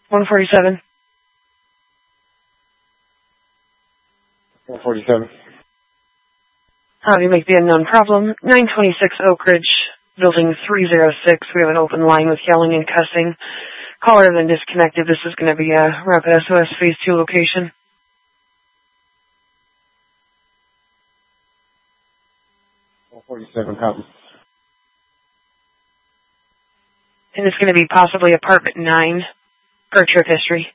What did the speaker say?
147. 147. How do you make the unknown problem? 926 Oak Ridge, building 306. We have an open line with yelling and cussing. Caller then disconnected. This is going to be a Rapid SOS Phase 2 location. 147, copy. And it's going to be possibly apartment 9 per trip history.